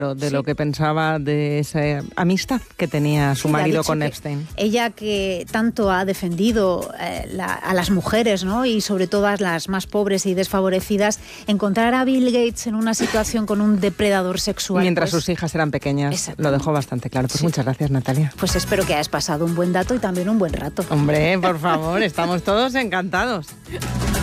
de lo que pensaba de esa amistad que tenía su marido con Epstein. Ella que tanto ha defendido a las mujeres, ¿no? Y sobre todo a las más pobres y desfavorecidas, encontrar a Bill Gates en una situación con un depredador sexual. Mientras sus hijas eran pequeñas, lo dejó bastante claro. Pues muchas gracias, Natalia. Pues espero que hayas pasado un buen dato y también un buen rato. Hombre, por favor, estamos todos encantados.